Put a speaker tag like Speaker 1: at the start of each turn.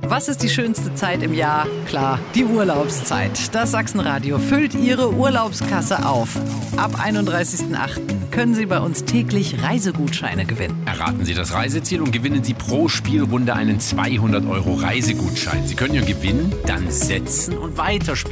Speaker 1: Was ist die schönste Zeit im Jahr? Klar, die Urlaubszeit. Das Sachsenradio füllt Ihre Urlaubskasse auf. Ab 31.08. können Sie bei uns täglich Reisegutscheine gewinnen.
Speaker 2: Erraten Sie das Reiseziel und gewinnen Sie pro Spielrunde einen 200 € Reisegutschein. Sie können Ihren Gewinn dann setzen und weiterspielen.